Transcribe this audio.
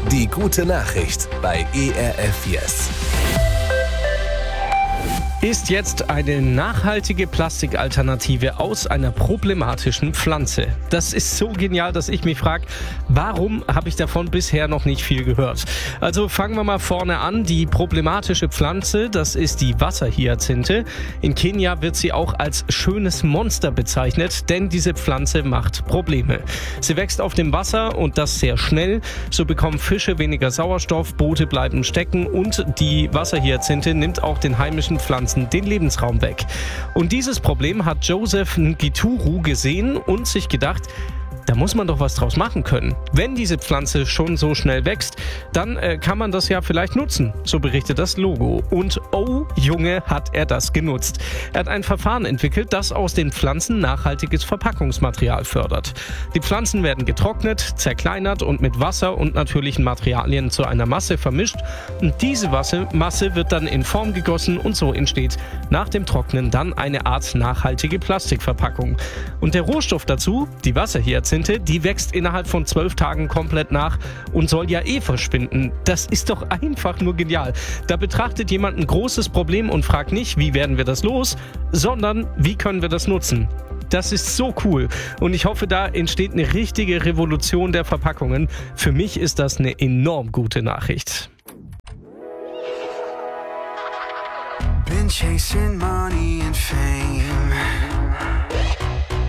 Die gute Nachricht bei ERF Yes. Ist jetzt eine nachhaltige Plastikalternative aus einer problematischen Pflanze. Das ist so genial, dass ich mich frage, warum habe ich davon bisher noch nicht viel gehört? Also fangen wir mal vorne an. Die problematische Pflanze, das ist die Wasserhyazinthe. In Kenia wird sie auch als schönes Monster bezeichnet, denn diese Pflanze macht Probleme. Sie wächst auf dem Wasser und das sehr schnell. So bekommen Fische weniger Sauerstoff, Boote bleiben stecken und die Wasserhyazinthe nimmt auch den heimischen Pflanzen den Lebensraum weg. Und dieses Problem hat Joseph Ngituru gesehen und sich gedacht, da muss man doch was draus machen können. Wenn diese Pflanze schon so schnell wächst, dann kann man das ja vielleicht nutzen, so berichtet das Logo. Und oh Junge, hat er das genutzt. Er hat ein Verfahren entwickelt, das aus den Pflanzen nachhaltiges Verpackungsmaterial fördert. Die Pflanzen werden getrocknet, zerkleinert und mit Wasser und natürlichen Materialien zu einer Masse vermischt. Und diese Masse wird dann in Form gegossen und so entsteht nach dem Trocknen dann eine Art nachhaltige Plastikverpackung. Und der Rohstoff dazu, die Wasserhyazinthe, die wächst innerhalb von 12 Tagen komplett nach und soll ja verschwinden. Das ist doch einfach nur genial. Da betrachtet jemand ein großes Problem und fragt nicht, wie werden wir das los, sondern wie können wir das nutzen. Das ist so cool und ich hoffe, da entsteht eine richtige Revolution der Verpackungen. Für mich ist das eine enorm gute Nachricht. Been chasing money and fame.